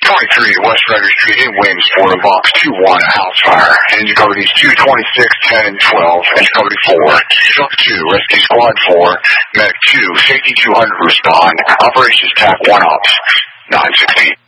23 West Frederick Street in Williamsport, Box 2-1, a house fire. Engine companies 2, 26, 10, 12. Engine company 4, truck 2, rescue squad 4, medic 2, safety 200 respond. Operations TAC 1 ops, 916.